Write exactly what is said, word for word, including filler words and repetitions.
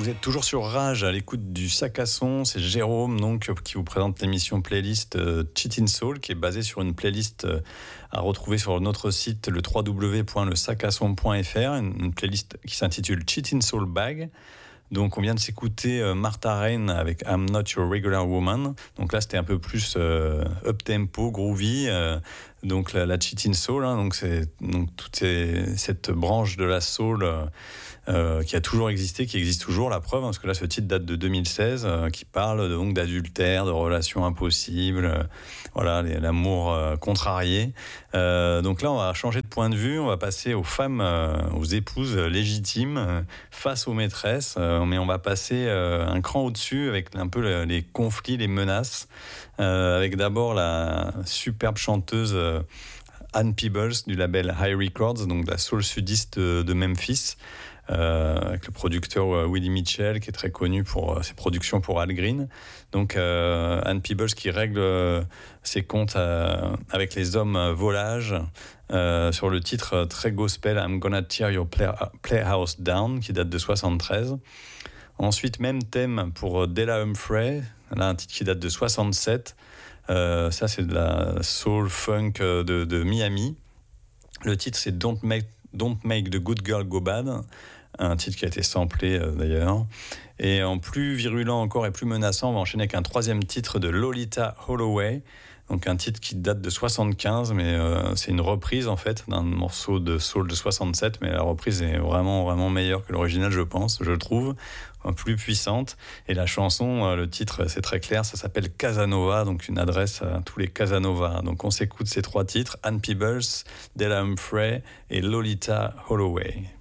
Vous êtes toujours sur Rage à l'écoute du sac à son. C'est Jérôme donc qui vous présente l'émission playlist euh, Cheatin' Soul, qui est basée sur une playlist euh, à retrouver sur notre site le w w w point le sac à son point f r, une, une playlist qui s'intitule Cheatin' Soul Bag. Donc on vient de s'écouter euh, Martha Rain avec I'm Not Your Regular Woman. Donc là c'était un peu plus euh, up tempo, groovy. Euh, donc la, la Cheatin' Soul, hein, donc c'est donc toute ces, cette branche de la soul euh, euh, qui a toujours existé, qui existe toujours. La preuve, hein, parce que là ce titre date de deux mille seize, euh, qui parle donc d'adultère, de relations impossibles, euh, voilà, les, l'amour euh, contrarié. Euh, donc là on va changer de point de vue, on va passer aux femmes, euh, aux épouses légitimes euh, face aux maîtresses. Euh, mais on va passer euh, un cran au-dessus avec un peu le, les conflits, les menaces, euh, avec d'abord la superbe chanteuse euh, Ann Peebles du label High Records, donc de la soul sudiste de, de Memphis, euh, avec le producteur euh, Willie Mitchell, qui est très connu pour euh, ses productions pour Al Green. Donc euh, Ann Peebles qui règle euh, ses comptes euh, avec les hommes euh, volages, euh, sur le titre très gospel I'm Gonna Tear Your Play- Playhouse Down, qui date de soixante-treize. Ensuite, même thème pour Della Humphrey, là un titre qui date de soixante-sept. Euh, ça c'est de la soul funk de, de Miami. Le titre c'est Don't Make, Don't Make the Good Girl Go Bad, un titre qui a été samplé euh, d'ailleurs. Et en plus virulent encore et plus menaçant, on va enchaîner avec un troisième titre de Lolita Holloway, donc un titre qui date de soixante-quinze, mais euh, c'est une reprise en fait d'un morceau de soul de soixante-sept, mais la reprise est vraiment vraiment meilleure que l'original, je pense, je le trouve, plus puissante. Et la chanson, euh, le titre, c'est très clair, ça s'appelle Casanova, donc une adresse à tous les Casanova. Donc on s'écoute ces trois titres, Ann Peebles, Della Humphrey et Lolita Holloway.